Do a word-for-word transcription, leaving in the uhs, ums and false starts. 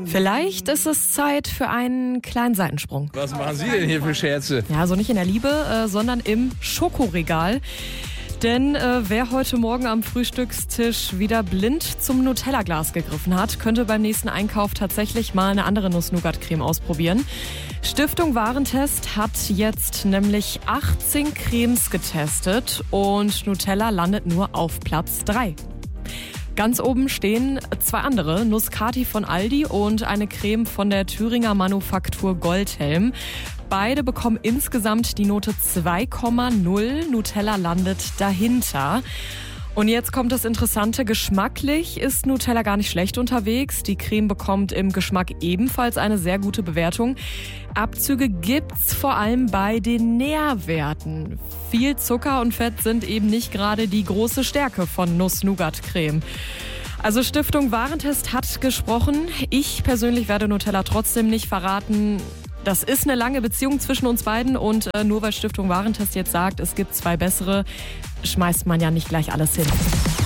Vielleicht ist es Zeit für einen kleinen Seitensprung. Was machen Sie denn hier für Scherze? Ja, also nicht in der Liebe, äh, sondern im Schokoregal. Denn äh, wer heute Morgen am Frühstückstisch wieder blind zum Nutella-Glas gegriffen hat, könnte beim nächsten Einkauf tatsächlich mal eine andere Nuss-Nougat-Creme ausprobieren. Stiftung Warentest hat jetzt nämlich achtzehn Cremes getestet und Nutella landet nur auf Platz drei. Ganz oben stehen zwei andere, Nuss-Cati von Aldi und eine Creme von der Thüringer Manufaktur Goldhelm. Beide bekommen insgesamt die Note zwei Komma null. Nutella landet dahinter. Und jetzt kommt das Interessante. Geschmacklich ist Nutella gar nicht schlecht unterwegs. Die Creme bekommt im Geschmack ebenfalls eine sehr gute Bewertung. Abzüge gibt's vor allem bei den Nährwerten. Viel Zucker und Fett sind eben nicht gerade die große Stärke von Nuss-Nougat-Creme. Also Stiftung Warentest hat gesprochen. Ich persönlich werde Nutella trotzdem nicht verraten. Das ist eine lange Beziehung zwischen uns beiden und äh, nur weil Stiftung Warentest jetzt sagt, es gibt zwei bessere, schmeißt man ja nicht gleich alles hin.